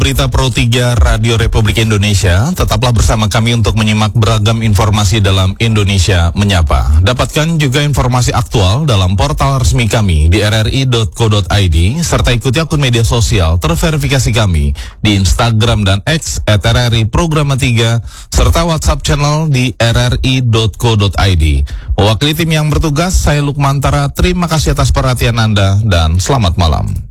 Berita Pro 3 Radio Republik Indonesia, tetaplah bersama kami untuk menyimak beragam informasi dalam Indonesia Menyapa. Dapatkan juga informasi aktual dalam portal resmi kami di rri.co.id, serta ikuti akun media sosial terverifikasi kami di Instagram dan X @RRI Programa 3, serta WhatsApp channel di rri.co.id. Mewakili tim yang bertugas, saya Lukmantara, terima kasih atas perhatian Anda dan selamat malam.